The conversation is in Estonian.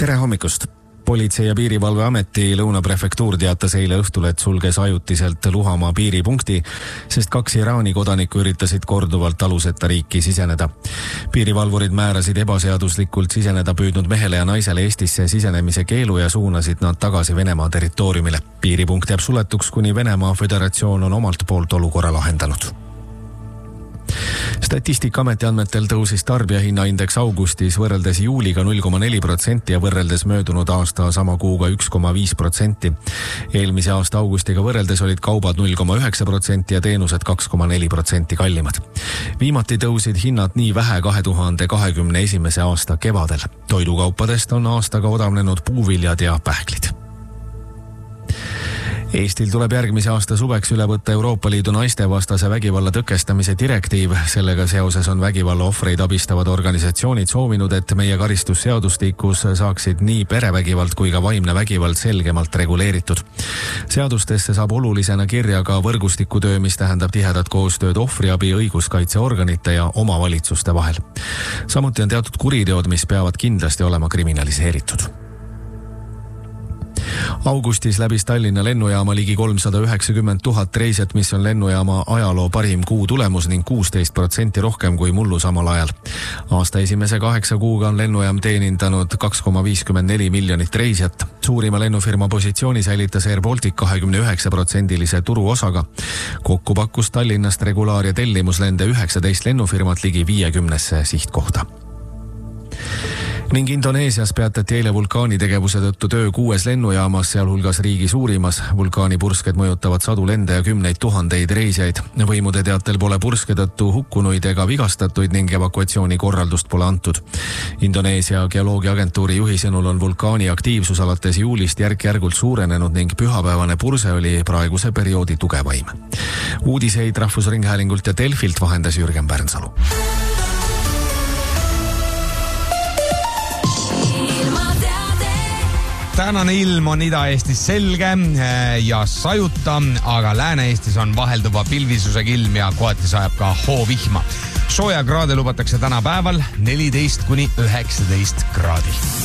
Tere hommikust! Politsei- ja piirivalveameti Lõunaprefektuur teatas eile õhtul, et sulges ajutiselt Luhamaa piiripunkti, sest 2 Iraani kodanikku üritasid korduvalt aluseta riiki siseneda. Piirivalvurid määrasid ebaseaduslikult siseneda püüdnud mehele ja naisele Eestisse sisenemise keelu ja suunasid nad tagasi Venemaa territooriumile. Piiripunkt jääb suletuks, kuni Venemaa Föderatsioon on omalt poolt olukorra lahendanud. Statistikaameti andmetel tõusis tarbijahinnaindeks augustis võrreldes juuliga 0,4% ja võrreldes möödunud aasta sama kuuga 1,5%. Eelmise aasta augustiga võrreldes olid kaubad 0,9% ja teenused 2,4% kallimad. Viimati tõusid hinnad nii vähe 2021. aasta kevadel. Toidukaupadest on aastaga odavnenud puuviljad ja pähklid. Eestil tuleb järgmise aasta suveks üle võtta Euroopa Liidu naistevastase vägivalla tõkestamise direktiiv. Sellega seoses on vägivalla ohvreid abistavad organisatsioonid soovinud, et meie karistusseadustikus saaksid nii perevägivald kui ka vaimne vägivald selgemalt reguleeritud. Seadustesse saab olulisena kirja ka võrgustikutöö, mis tähendab tihedat koostööd ohvriabi, õiguskaitseorganite ja omavalitsuste vahel. Samuti on teatud kuriteod, mis peavad kindlasti olema kriminaliseeritud. Augustis läbis Tallinna lennujaama ligi 390 000 reisijat, mis on lennujaama ajaloo parim kuu tulemus ning 16% rohkem kui mullu samal ajal. Aasta esimese 8 kuuga on lennujaam teenindanud 2,54 miljonit reisijat. Suurima lennufirma positsiooni säilitas Air Baltic 29% turuosaga. Kokku pakkus Tallinnast regulaar- ja tellimuslende 19 lennufirmat ligi 50 sihtkohta. Ning Indoneesias peatati eile vulkaani tegevuse tõttu töö 6 lennujaamas, sealhulgas riigi suurimas. Vulkaani pursked mõjutavad sadu lende ja 10 000 reisijaid. Võimude teatel pole purske tõttu hukkunuid ega vigastatuid ning evakuatsiooni korraldust pole antud. Indoneesia geoloogiaagentuuri juhi sõnul on vulkaani aktiivsus alates juulist järk-järgult suurenenud ning pühapäevane purse oli praeguse perioodi tugevaim. Uudiseid Rahvusringhäälingult ja Delfilt vahendas Jürgen Pärnsalu. Tänane ilm on Ida-Eestis selge ja sajuta, aga Lääne-Eestis on vahelduva pilvisusega ilm ja kohati sajab ka hoovihma. Sooja kraade lubatakse täna päeval 14 kuni 19 kraadi.